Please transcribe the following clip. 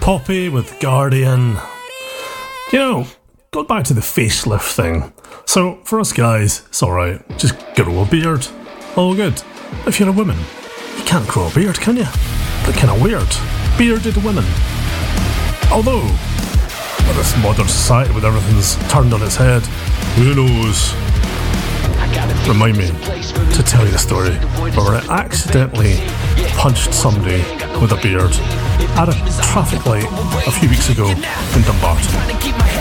Poppy with Guardian. You know, going back to the facelift thing. So, for us guys, it's alright. Just grow a beard. All good. If you're a woman, you can't grow a beard, can you? But kind of weird. Bearded women. Although, in this modern society with everything's turned on its head, who knows? Remind me to tell you the story where I accidentally punched somebody with a beard at a traffic light a few weeks ago in Dumbarton.